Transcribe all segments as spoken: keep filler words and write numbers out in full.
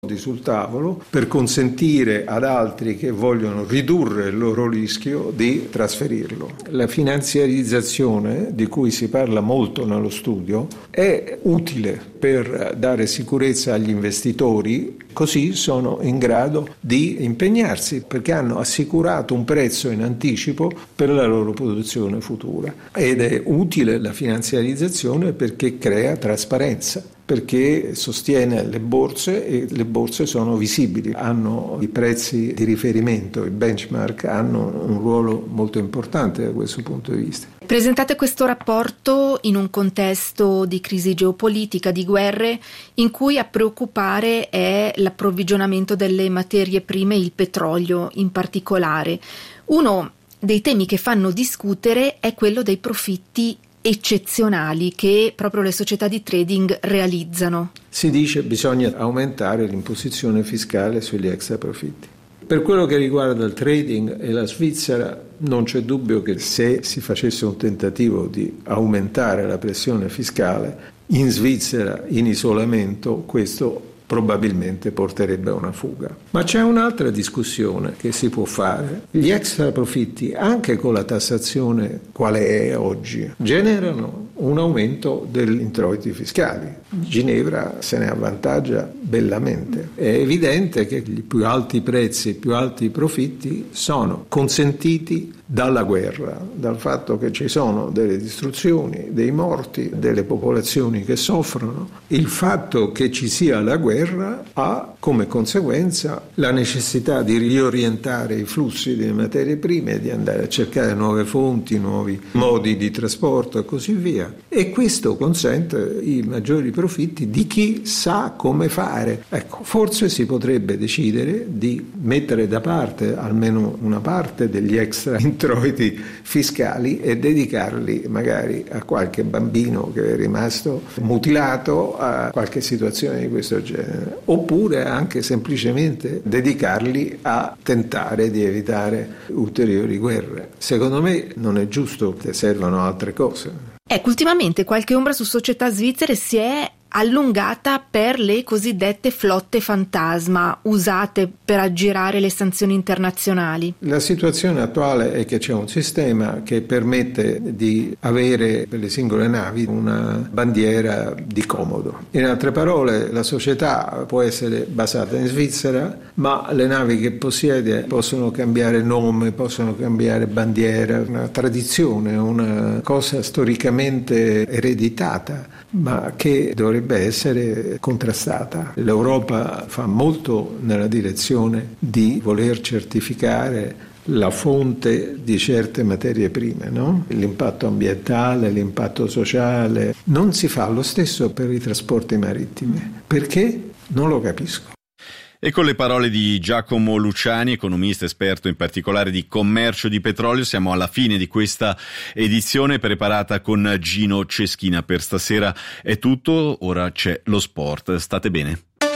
sul tavolo per consentire ad altri che vogliono ridurre il loro rischio di trasferirlo. La finanziarizzazione, di cui si parla molto nello studio, è utile per dare sicurezza agli investitori, così sono in grado di impegnarsi perché hanno assicurato un prezzo in anticipo per la loro produzione futura. Ed è utile la finanziarizzazione perché crea trasparenza, perché sostiene le borse e le borse sono visibili, hanno i prezzi di riferimento, i benchmark hanno un ruolo molto importante da questo punto di vista. Presentate questo rapporto in un contesto di crisi geopolitica, di guerre, in cui a preoccupare è l'approvvigionamento delle materie prime, il petrolio in particolare. Uno dei temi che fanno discutere è quello dei profitti eccezionali che proprio le società di trading realizzano. Si dice che bisogna aumentare l'imposizione fiscale sugli extra profitti. Per quello che riguarda il trading e la Svizzera, non c'è dubbio che se si facesse un tentativo di aumentare la pressione fiscale in Svizzera in isolamento, questo probabilmente porterebbe a una fuga. Ma c'è un'altra discussione che si può fare. Gli extra profitti, anche con la tassazione quale è oggi, generano un aumento degli introiti fiscali. Ginevra se ne avvantaggia bellamente. È evidente che i più alti prezzi, i più alti profitti sono consentiti dalla guerra, dal fatto che ci sono delle distruzioni, dei morti, delle popolazioni che soffrono. Il fatto che ci sia la guerra ha come conseguenza la necessità di riorientare i flussi delle materie prime, di andare a cercare nuove fonti, nuovi modi di trasporto e così via. E questo consente i maggiori profitti di chi sa come fare. Ecco, forse si potrebbe decidere di mettere da parte almeno una parte degli extra introiti fiscali e dedicarli magari a qualche bambino che è rimasto mutilato, a qualche situazione di questo genere, oppure anche semplicemente dedicarli a tentare di evitare ulteriori guerre. Secondo me non è giusto, che servano altre cose. Ecco, ultimamente qualche ombra su società svizzere si è allungata per le cosiddette flotte fantasma usate per aggirare le sanzioni internazionali. La situazione attuale è che c'è un sistema che permette di avere per le singole navi una bandiera di comodo. In altre parole, la società può essere basata in Svizzera, ma le navi che possiede possono cambiare nome, possono cambiare bandiera, una tradizione, una cosa storicamente ereditata, ma che dovrebbe essere contrastata. L'Europa fa molto nella direzione di voler certificare la fonte di certe materie prime, no? L'impatto ambientale, l'impatto sociale. Non si fa lo stesso per i trasporti marittimi. Perché? Non lo capisco. E con le parole di Giacomo Luciani, economista esperto in particolare di commercio di petrolio, siamo alla fine di questa edizione preparata con Gino Ceschina. Per stasera è tutto, ora c'è lo sport. State bene.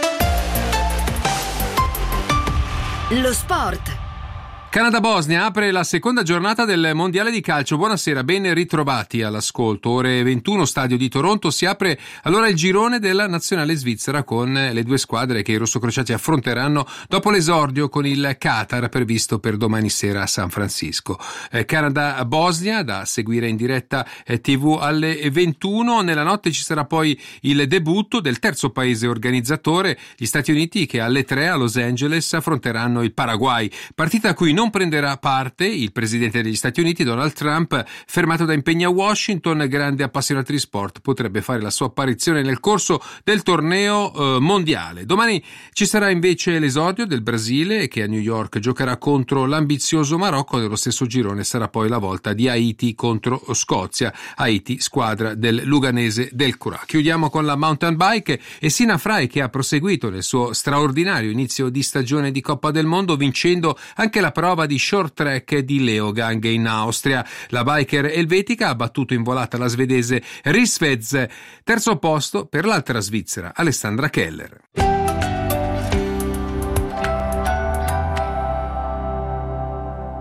Lo sport. Canada-Bosnia apre la seconda giornata del Mondiale di calcio. Buonasera, ben ritrovati all'ascolto. Ore ventuno, stadio di Toronto, si apre allora il girone della nazionale svizzera con le due squadre che i rossocrociati affronteranno dopo l'esordio con il Qatar previsto per domani sera a San Francisco. Eh, Canada-Bosnia da seguire in diretta eh, tivù alle ventuno. Nella notte ci sarà poi il debutto del terzo paese organizzatore, gli Stati Uniti, che alle tre a Los Angeles affronteranno il Paraguay, partita a cui non prenderà parte il presidente degli Stati Uniti Donald Trump, fermato da impegni a Washington. Grande appassionato di sport, potrebbe fare la sua apparizione nel corso del torneo eh, mondiale. Domani ci sarà invece l'esordio del Brasile, che a New York giocherà contro l'ambizioso Marocco. Dello stesso girone sarà poi la volta di Haiti contro Scozia. Haiti, squadra del Luganese del Curà. Chiudiamo con la mountain bike e Sina Frey, che ha proseguito nel suo straordinario inizio di stagione di Coppa del Mondo, vincendo anche la prova di short track di Leogang in Austria. La biker elvetica ha battuto in volata la svedese Risvez. Terzo posto per l'altra svizzera Alessandra Keller.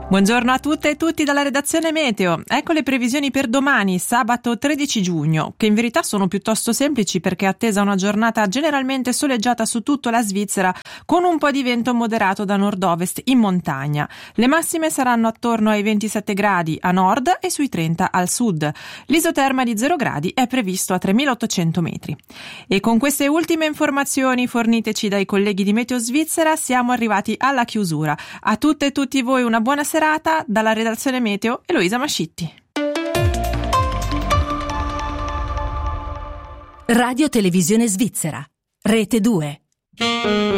Buongiorno a tutte e tutti dalla redazione Meteo. Ecco le previsioni per domani, sabato tredici giugno, che in verità sono piuttosto semplici perché è attesa una giornata generalmente soleggiata su tutta la Svizzera con un po' di vento moderato da nord-ovest in montagna. Le massime saranno attorno ai ventisette gradi a nord e sui trenta al sud. L'isoterma di zero gradi è previsto a tremilaottocento metri. E con queste ultime informazioni forniteci dai colleghi di Meteo Svizzera siamo arrivati alla chiusura. A tutte e tutti voi una buona serata. Dalla redazione Meteo, Eloisa Mascitti. Radio Televisione Svizzera, Rete due.